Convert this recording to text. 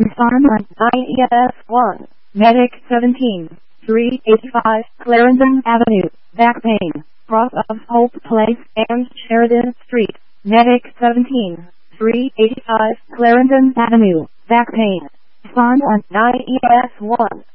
Farm on IES1, Medic 17, 385, Clarendon Avenue, back pain, cross of Hope Place and Sheridan Street, Medic 17, 385, Clarendon Avenue, back pain. Farm on IES1.